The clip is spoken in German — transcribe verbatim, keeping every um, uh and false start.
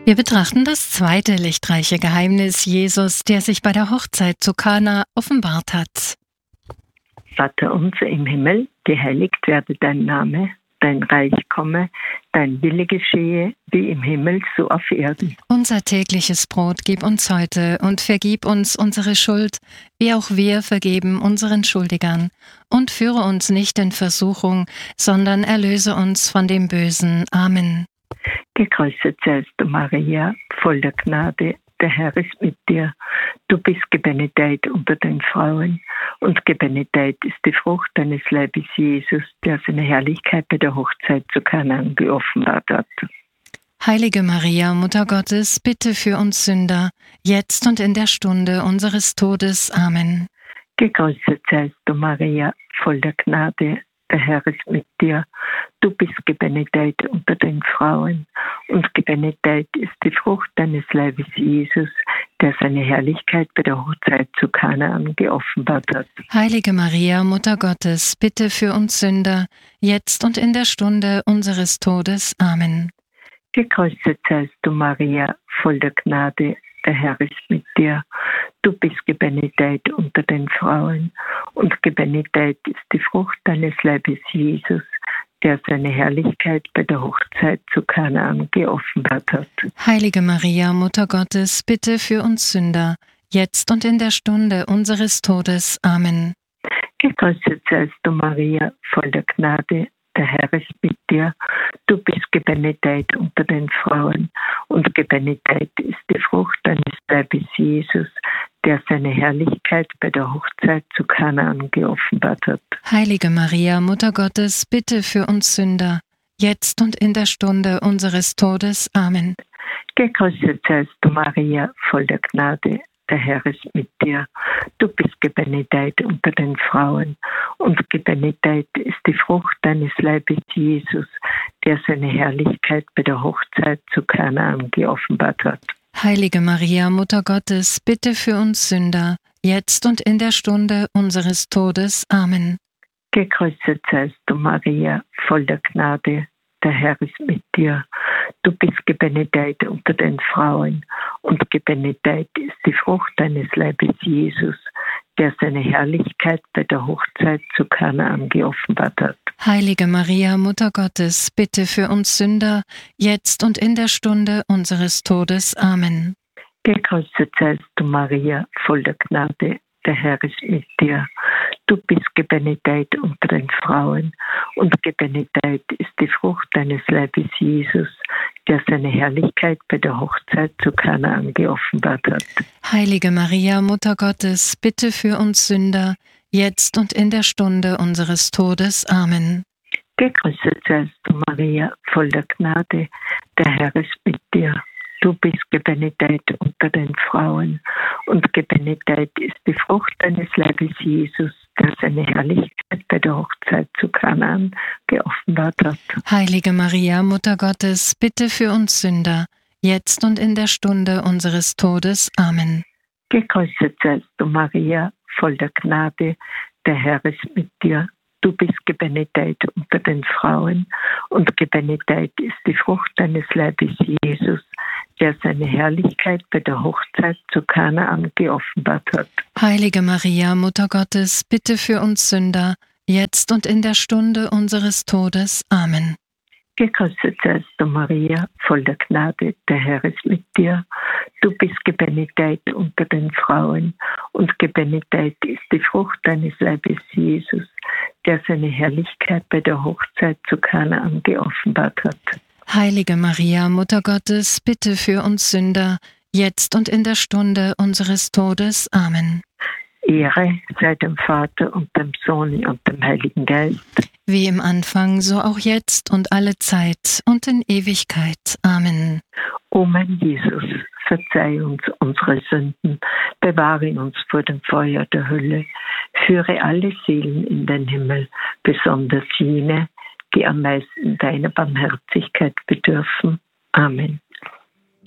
Wir betrachten das zweite lichtreiche Geheimnis Jesus, der sich bei der Hochzeit zu Kana offenbart hat. Vater unser im Himmel, geheiligt werde dein Name, dein Reich komme, dein Wille geschehe, wie im Himmel, so auf Erden. Unser tägliches Brot gib uns heute und vergib uns unsere Schuld, wie auch wir vergeben unseren Schuldigern. Und führe uns nicht in Versuchung, sondern erlöse uns von dem Bösen. Amen. Gegrüßet seist du, Maria, voll der Gnade, der Herr ist mit dir. Du bist gebenedeit unter den Frauen, und gebenedeit ist die Frucht deines Leibes, Jesus, der seine Herrlichkeit bei der Hochzeit zu Kanaan geoffenbart hat. Heilige Maria, Mutter Gottes, bitte für uns Sünder, jetzt und in der Stunde unseres Todes. Amen. Gegrüßet seist du, Maria, voll der Gnade, der Herr ist mit dir. Du bist gebenedeit unter den Frauen, und gebenedeit ist die Frucht deines Leibes, Jesus, der seine Herrlichkeit bei der Hochzeit zu Kanaan geoffenbart hat. Heilige Maria, Mutter Gottes, bitte für uns Sünder, jetzt und in der Stunde unseres Todes. Amen. Gegrüßet seist du, Maria, voll der Gnade, der Herr ist mit dir. Du bist gebenedeit unter den Frauen, und gebenedeit ist die Frucht deines Leibes, Jesus, der seine Herrlichkeit bei der Hochzeit zu Kanaan geoffenbart hat. Heilige Maria, Mutter Gottes, bitte für uns Sünder, jetzt und in der Stunde unseres Todes. Amen. Gegrüßet seist du, Maria, voll der Gnade, der Herr ist mit dir. Du bist gebenedeit unter den Frauen, und gebenedeit ist die Frucht deines Leibes, Jesus, der seine Herrlichkeit bei der Hochzeit zu Kanaan geoffenbart hat. Heilige Maria, Mutter Gottes, bitte für uns Sünder, jetzt und in der Stunde unseres Todes. Amen. Gegrüßet seist du, Maria, voll der Gnade, der Herr ist mit dir. Du bist gebenedeit unter den Frauen, und gebenedeit ist die Frucht deines Leibes, Jesus, der seine Herrlichkeit bei der Hochzeit zu Kanaan geoffenbart hat. Heilige Maria, Mutter Gottes, bitte für uns Sünder, jetzt und in der Stunde unseres Todes. Amen. Gegrüßet seist du, Maria, voll der Gnade, der Herr ist mit dir. Du bist gebenedeit unter den Frauen, und gebenedeit ist die Frucht deines Leibes, Jesus, der seine Herrlichkeit bei der Hochzeit zu Kanaan geoffenbart hat. Heilige Maria, Mutter Gottes, bitte für uns Sünder, jetzt und in der Stunde unseres Todes. Amen. Gegrüßet seist du, Maria, voll der Gnade, der Herr ist mit dir. Du bist gebenedeit unter den Frauen, und gebenedeit ist die Frucht deines Leibes, Jesus, der seine Herrlichkeit bei der Hochzeit zu Kanaan geoffenbart hat. Heilige Maria, Mutter Gottes, bitte für uns Sünder, jetzt und in der Stunde unseres Todes. Amen. Gegrüßet seist du, Maria, voll der Gnade, der Herr ist mit dir. Du bist gebenedeit unter den Frauen, und gebenedeit ist die Frucht deines Leibes, Jesus, der seine Herrlichkeit bei der Hochzeit zu Kanaan geoffenbart hat. Heilige Maria, Mutter Gottes, bitte für uns Sünder, jetzt und in der Stunde unseres Todes. Amen. Gegrüßet seist du, Maria, voll der Gnade, der Herr ist mit dir. Du bist gebenedeit unter den Frauen, und gebenedeit ist die Frucht deines Leibes, Jesus, der seine Herrlichkeit bei der Hochzeit zu Kanaan geoffenbart hat. Heilige Maria, Mutter Gottes, bitte für uns Sünder, jetzt und in der Stunde unseres Todes. Amen. Gegrüßet seist du, Maria, voll der Gnade, der Herr ist mit dir. Du bist gebenedeit unter den Frauen, und gebenedeit ist die Frucht deines Leibes, Jesus, der seine Herrlichkeit bei der Hochzeit zu Kanaan geoffenbart hat. Heilige Maria, Mutter Gottes, bitte für uns Sünder, jetzt und in der Stunde unseres Todes. Amen. Ehre sei dem Vater und dem Sohn und dem Heiligen Geist. Wie im Anfang, so auch jetzt und alle Zeit und in Ewigkeit. Amen. O mein Jesus, verzeih uns unsere Sünden, bewahre uns vor dem Feuer der Hölle, führe alle Seelen in den Himmel, besonders jene, die am meisten deiner Barmherzigkeit bedürfen. Amen.